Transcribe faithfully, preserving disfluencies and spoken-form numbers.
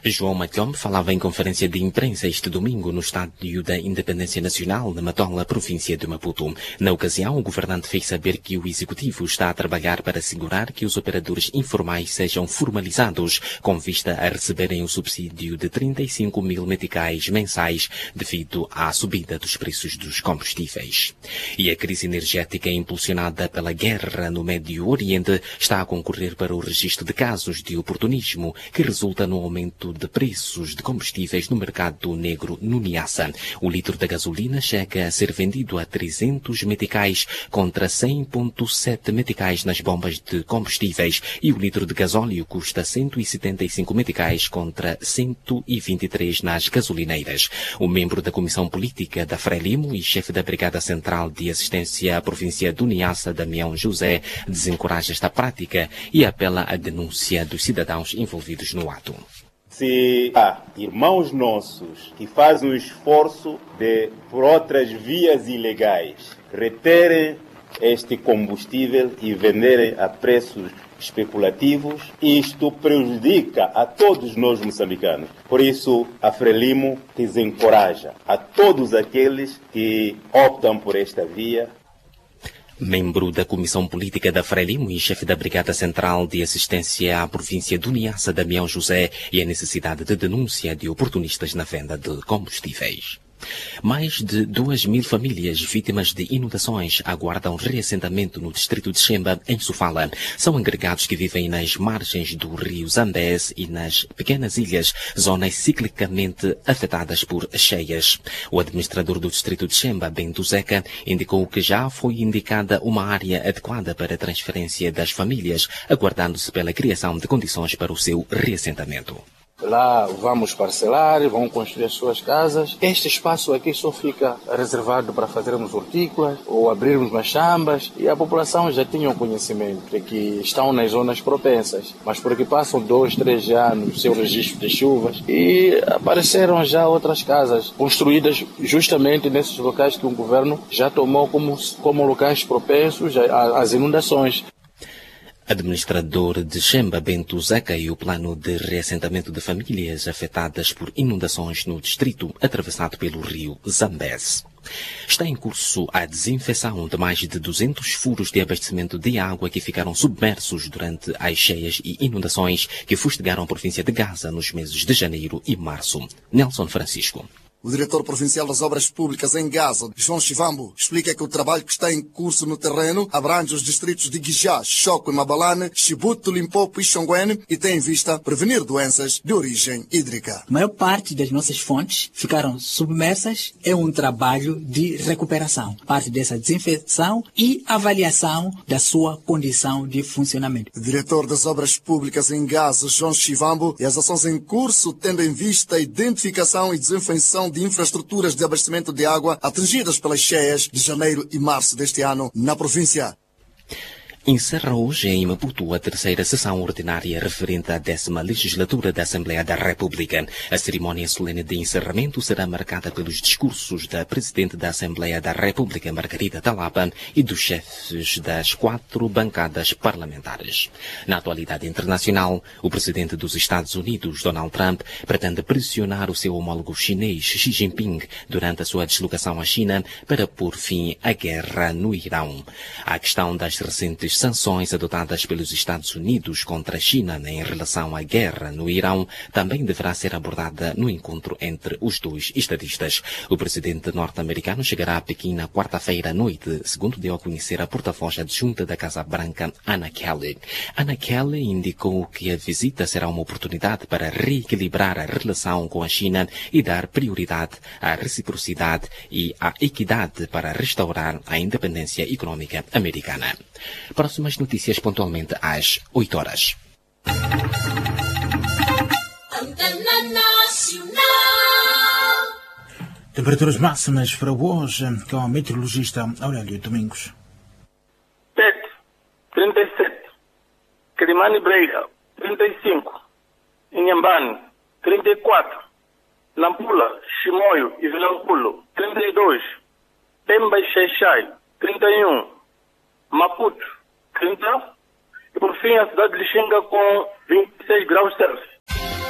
João Macomb falava em conferência de imprensa este domingo no Estádio da Independência Nacional, na Matola, província de Maputo. Na ocasião, o governante fez saber que o Executivo está a trabalhar para assegurar que os operadores informais sejam formalizados, com vista a receberem o subsídio de trinta e cinco mil meticais mensais devido à subida dos preços dos combustíveis. E a crise energética impulsionada pela guerra no Médio Oriente está a concorrer para o registro de casos de oportunismo que resulta no aumento de preços de combustíveis no mercado negro no Niassa. O litro da gasolina chega a ser vendido a trezentos meticais contra cem vírgula sete meticais nas bombas de combustíveis e o litro de gasóleo custa cento e setenta e cinco meticais contra cento e vinte e três nas gasolineiras. O membro da Comissão Política da Frelimo e chefe da Brigada Central de Assistência à Província do Niassa, Damião José, desencoraja esta prática e apela à denúncia dos cidadãos envolvidos no ato. Se há irmãos nossos que fazem o esforço de, por outras vias ilegais, reterem este combustível e venderem a preços especulativos, isto prejudica a todos nós moçambicanos. Por isso, a Frelimo desencoraja a todos aqueles que optam por esta via. Membro da Comissão Política da Frelimo e chefe da Brigada Central de Assistência à Província do Niassa, Damião José, e a necessidade de denúncia de oportunistas na venda de combustíveis. Mais de duas mil famílias vítimas de inundações aguardam reassentamento no distrito de Xemba, em Sofala. São agregados que vivem nas margens do rio Zambés e nas pequenas ilhas, zonas ciclicamente afetadas por cheias. O administrador do distrito de Xemba, Bento Zeca, indicou que já foi indicada uma área adequada para a transferência das famílias, aguardando-se pela criação de condições para o seu reassentamento. Lá vamos parcelar, vão construir as suas casas. Este espaço aqui só fica reservado para fazermos hortícolas ou abrirmos machambas, e a população já tinha o conhecimento de que estão nas zonas propensas, mas porque passam dois, três anos sem o registro de chuvas e apareceram já outras casas construídas justamente nesses locais que o governo já tomou como, como locais propensos às inundações. Administrador de Xemba, Bento Zeca, e o plano de reassentamento de famílias afetadas por inundações no distrito atravessado pelo rio Zambés. Está em curso a desinfecção de mais de duzentos furos de abastecimento de água que ficaram submersos durante as cheias e inundações que fustigaram a província de Gaza nos meses de janeiro e março. Nelson Francisco. O diretor provincial das Obras Públicas em Gaza, João Chivambo, explica que o trabalho que está em curso no terreno abrange os distritos de Guijá, Choco e Mabalane, Chibuto, Limpopo e Xonguene e tem em vista prevenir doenças de origem hídrica. A maior parte das nossas fontes ficaram submersas. É um trabalho de recuperação, parte dessa desinfecção e avaliação da sua condição de funcionamento. O diretor das Obras Públicas em Gaza, João Chivambo, e as ações em curso tendo em vista a identificação e desinfecção de infraestruturas de abastecimento de água atingidas pelas cheias de janeiro e março deste ano na província. Encerra hoje em Maputo a terceira sessão ordinária referente à décima legislatura da Assembleia da República. A cerimónia solene de encerramento será marcada pelos discursos da Presidente da Assembleia da República, Margarida Talapa, e dos chefes das quatro bancadas parlamentares. Na atualidade internacional, o Presidente dos Estados Unidos, Donald Trump, pretende pressionar o seu homólogo chinês, Xi Jinping, durante a sua deslocação à China para pôr fim à guerra no Irão. A questão das recentes sanções adotadas pelos Estados Unidos contra a China em relação à guerra no Irão também deverá ser abordada no encontro entre os dois estadistas. O presidente norte-americano chegará a Pequim na quarta-feira à noite, segundo deu a conhecer a porta-voz adjunta da Casa Branca, Anna Kelly. Anna Kelly indicou que a visita será uma oportunidade para reequilibrar a relação com a China e dar prioridade à reciprocidade e à equidade para restaurar a independência econômica americana. Próximas notícias pontualmente às oito horas. Temperaturas máximas para hoje com o meteorologista Aurélio Domingos. Tete, trinta e sete. Quilimane Breira, trinta e cinco. Inhambane, trinta e quatro. Nampula, Chimoio e Vilampulo, trinta e dois. Pemba e Xaixai, trinta e um. Maputo, trinta, e por fim a cidade de Lixinga com vinte e seis graus Celsius.